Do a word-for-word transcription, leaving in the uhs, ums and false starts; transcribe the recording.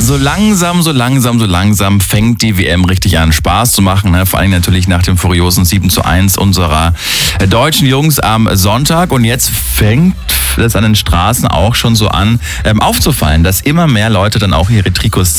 So langsam, so langsam, so langsam fängt die W M richtig an, Spaß zu machen. Ne? Vor allem natürlich nach dem furiosen sieben zu eins unserer deutschen Jungs am Sonntag. Und jetzt fängt es an den Straßen auch schon so an ähm, aufzufallen, dass immer mehr Leute dann auch ihre Trikots